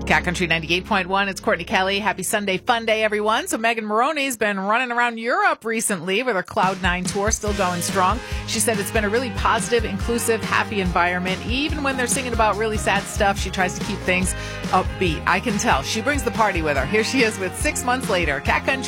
Cat Country 98.1, it's Courtney Kelly. Happy Sunday Fun Day, everyone. So Megan Moroney's been running around Europe recently with her Cloud9 tour, still going strong. She said it's been a really positive, inclusive, happy environment. Even when they're singing about really sad stuff, she tries to keep things upbeat. I can tell. She brings the party with her. Here she is with 6 months later. Cat Country.